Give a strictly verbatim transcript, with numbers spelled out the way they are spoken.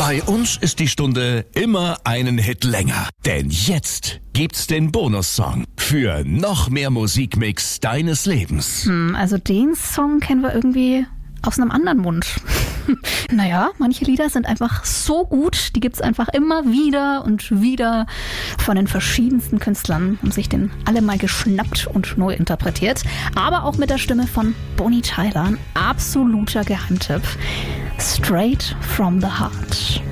Bei uns ist die Stunde immer einen Hit länger. Denn jetzt gibt's den Bonussong für noch mehr Musikmix deines Lebens. Hm, also den Song kennen wir irgendwie aus einem anderen Mund. Naja, manche Lieder sind einfach so gut, die gibt's einfach immer wieder und wieder von den verschiedensten Künstlern und sich den alle mal geschnappt und neu interpretiert. Aber auch mit der Stimme von Bonnie Tyler, ein absoluter Geheimtipp. Straight from the Heart.